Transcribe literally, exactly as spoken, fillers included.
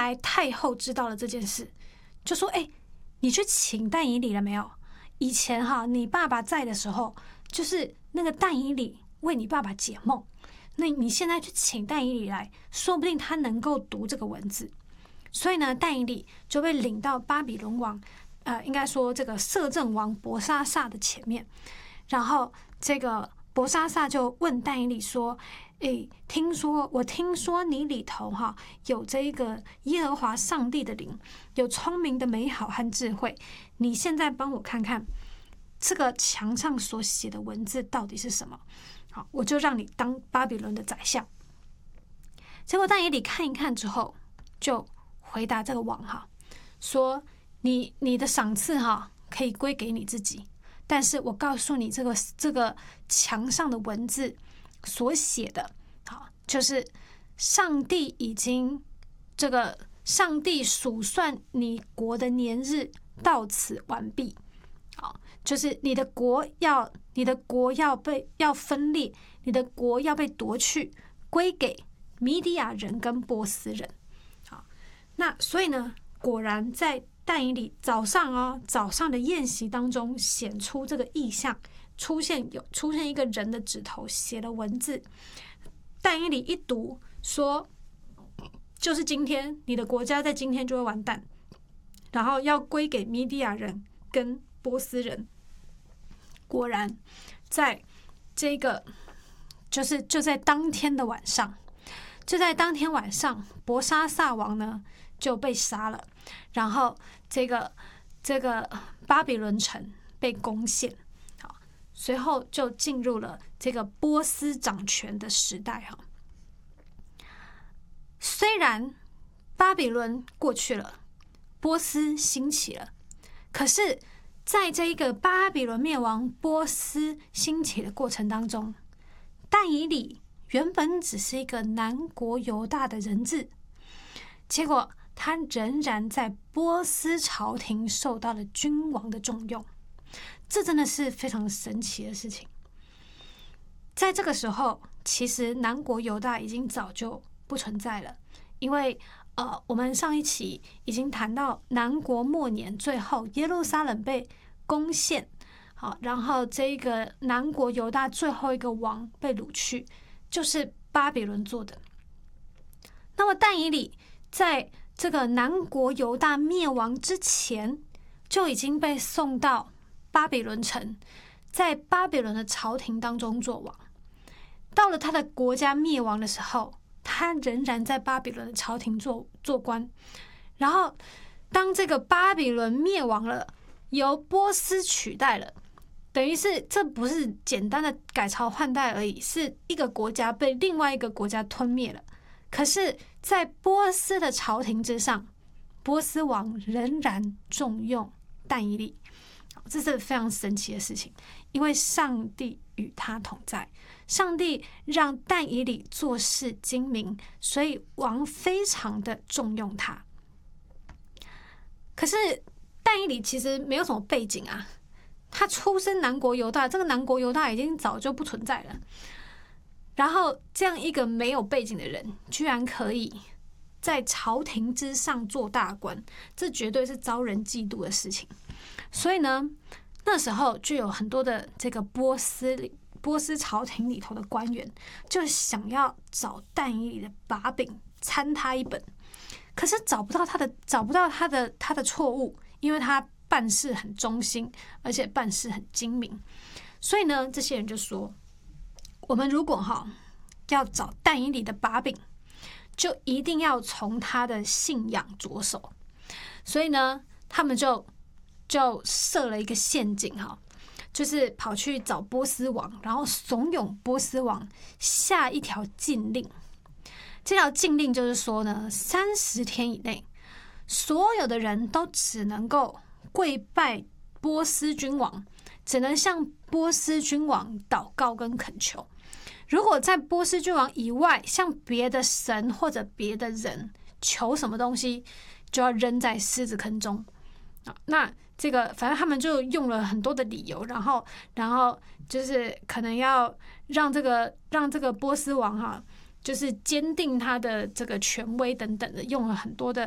来太后知道了这件事，就说：“哎，你去请但以理了没有？以前哈，你爸爸在的时候，就是那个但以理为你爸爸解梦。那你现在去请但以理来，说不定他能够读这个文字。”所以呢，但以理就被领到巴比伦王，呃，应该说这个摄政王伯沙撒的前面，然后这个伯沙撒就问但以理说：“诶，听说我听说你里头哈有这一个耶和华上帝的灵，有聪明的美好和智慧，你现在帮我看看这个墙上所写的文字到底是什么？好，我就让你当巴比伦的宰相。”结果但以理看一看之后，就回答这个王哈说：“你你的赏赐哈可以归给你自己，但是我告诉你，这个这个墙上的文字所写的，好，就是上帝已经这个上帝数算你国的年日到此完毕，好，就是你的国要你的国要被要分裂，你的国要被夺去，归给米底亚人跟波斯人。好，那所以呢，果然在但以理早上哦早上的宴席当中显出这个异象，出现有出现一个人的指头写了文字。但以理一读说，就是今天你的国家在今天就会完蛋，然后要归给米底亚人跟波斯人。果然在这个就是就在当天的晚上，就在当天晚上，伯沙撒王呢就被杀了，然后这个这个巴比伦城被攻陷，好，随后就进入了这个波斯掌权的时代哈。虽然巴比伦过去了，波斯兴起了，可是在这一个巴比伦灭亡、波斯兴起的过程当中，但以理原本只是一个南国犹大的人质，结果他仍然在波斯朝廷受到了君王的重用，这真的是非常神奇的事情。在这个时候，其实南国犹大已经早就不存在了，因为呃，我们上一期已经谈到南国末年，最后耶路撒冷被攻陷，好，然后这个南国犹大最后一个王被掳去，就是巴比伦做的。那么但以理在这个南国犹大灭亡之前，就已经被送到巴比伦城，在巴比伦的朝廷当中做王。到了他的国家灭亡的时候，他仍然在巴比伦的朝廷做做官。然后当这个巴比伦灭亡了，由波斯取代了，等于是这不是简单的改朝换代而已，是一个国家被另外一个国家吞灭了。可是在波斯的朝廷之上，波斯王仍然重用但以理，这是非常神奇的事情，因为上帝与他同在，上帝让但以理做事精明，所以王非常的重用他。可是但以理其实没有什么背景啊，他出身南国犹大，这个南国犹大已经早就不存在了。然后这样一个没有背景的人，居然可以在朝廷之上做大官，这绝对是遭人嫉妒的事情。所以呢，那时候就有很多的这个波斯波斯朝廷里头的官员，就想要找但以理的把柄，参他一本。可是找不到他的，找不到他的他的错误，因为他办事很忠心，而且办事很精明。所以呢，这些人就说，我们如果哈要找但以理的把柄，就一定要从他的信仰着手。所以呢，他们就就设了一个陷阱哈，就是跑去找波斯王，然后怂恿波斯王下一条禁令。这条禁令就是说呢，三十天以内，所有的人都只能够跪拜波斯君王，只能向波斯君王祷告跟恳求。如果在波斯君王以外向别的神或者别的人求什么东西，就要扔在狮子坑中。那这个反正他们就用了很多的理由，然后然后就是可能要让这个让这个波斯王哈，就是坚定他的这个权威等等的，用了很多的